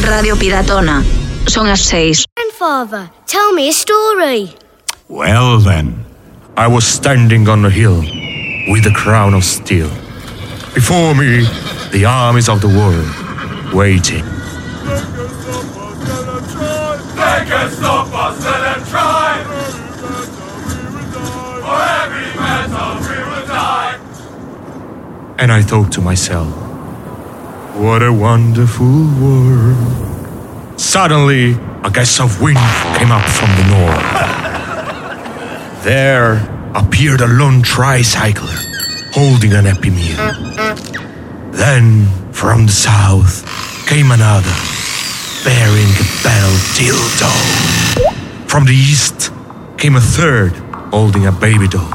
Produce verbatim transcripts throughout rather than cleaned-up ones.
Radio Piratona. Son as seis. Grandfather, tell me a story. Well then, I was standing on a hill with a crown of steel. Before me, the armies of the world, waiting. They can stop us, let them try. For every battle we will die. And I thought to myself, what a wonderful world. Suddenly, a gust of wind came up from the north. There appeared a lone tricycler holding an Happy Meal. Then, from the south, came another, bearing a bell dildo. From the east came a third, holding a baby doll.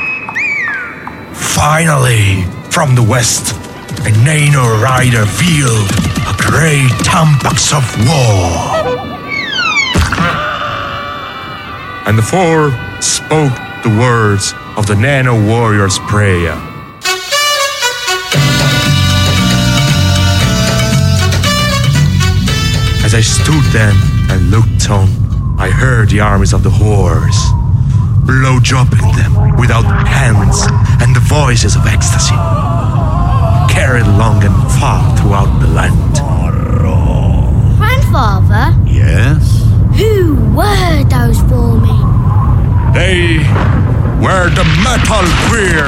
Finally, from the west, a Nano rider wheeled a great tampax of war. And the four spoke the words of the Nano warrior's prayer. As I stood then and looked on, I heard the armies of the horse, blow-dropping them without hands, and the voices of ecstasy, carried long and far throughout the land. Grandfather? Yes? Who were those four men? They were the Metal Queer.